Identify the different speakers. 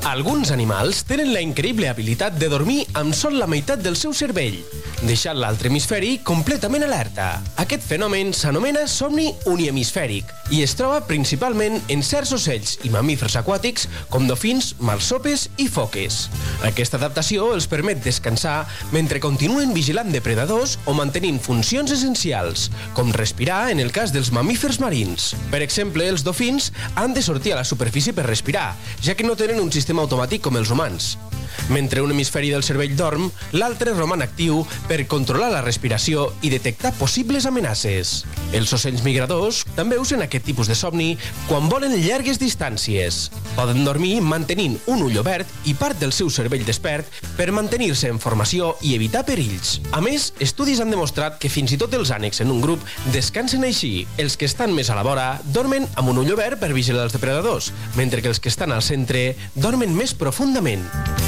Speaker 1: Alguns animals tenen la increïble habilitat de dormir amb sol la meitat del seu cervell, deixant l'altre hemisferi completament alerta. Aquest fenomen s'anomena somni unihemisfèric i es troba principalment en certs ocells i mamífers aquàtics com dofins, marsopes i foques. Aquesta adaptació els permet descansar mentre continuen vigilant depredadors o mantenint funcions essencials, com respirar en el cas dels mamífers marins. Per exemple, els dofins han de sortir a la superfície per respirar, ja que no tenen un sistema automàtic com els humans. Mentre un hemisferi del cervell dorm, l'altre roman actiu per controlar la respiració i detectar possibles amenaces. Els ocells migradors també usen aquest tipus de somni quan volen llargues distàncies. Poden dormir mantenint un ull obert i part del seu cervell despert per mantenir-se en formació i evitar perills. A més, estudis han demostrat que fins i tot els ànecs en un grup descansen així. Els que estan més a la vora dormen amb un ull obert per vigilar els depredadors, mentre que els que estan al centre dormen més profundament.